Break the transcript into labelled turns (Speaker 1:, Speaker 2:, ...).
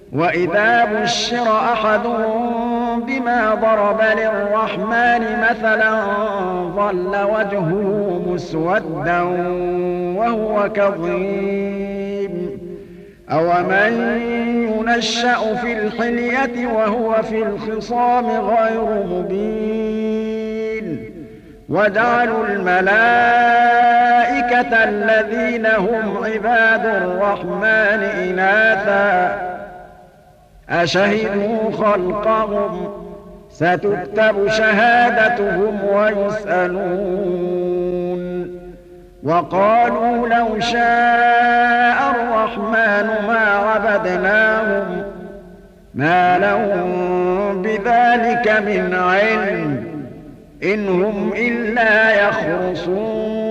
Speaker 1: وإذا بشر أحدهم بما ضرب للرحمن مثلا ظل وجهه مسودا وهو كظيم أومن ينشأ في الحلية وهو في الخصام غير مبين وجعلوا الملائكة الذين هم عباد الرحمن إناثا أشهدوا خلقهم ستكتب شهادتهم ويسألون وقالوا لو شاء الرحمن ما عبدناهم ما لهم بذلك من علم إن هم إلا يخرصون